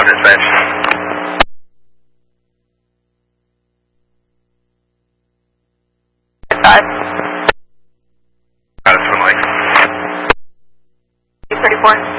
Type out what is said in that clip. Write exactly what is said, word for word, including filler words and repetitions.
one, dispatch. Five. Got it, Swim Lake. thirty-four.